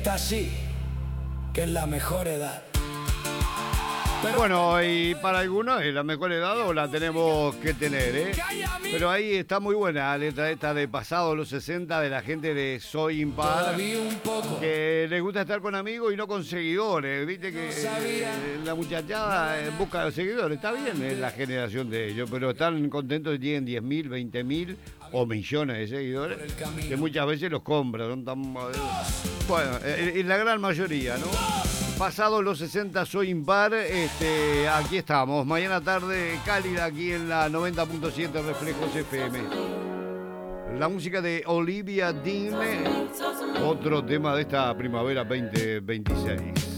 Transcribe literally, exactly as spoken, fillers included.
esta sí, que es la mejor edad. Pero bueno, y para algunos es la mejor edad o la tenemos que tener, ¿eh? Pero ahí está muy buena la letra esta de Pasado los sesenta de la gente de Soy Impar, que les gusta estar con amigos y no con seguidores. Viste que eh, la muchachada eh, busca los seguidores, está bien, es la generación de ellos, pero están contentos de que tienen diez mil, veinte mil o millones de seguidores, que muchas veces los compran, son tan... Bueno, en la gran mayoría, ¿no? Pasado los sesenta, Soy Impar, este, aquí estamos, mañana tarde cálida aquí en la noventa punto siete Reflejos F M. La música de Olivia Dean, otro tema de esta primavera veinte veintiséis.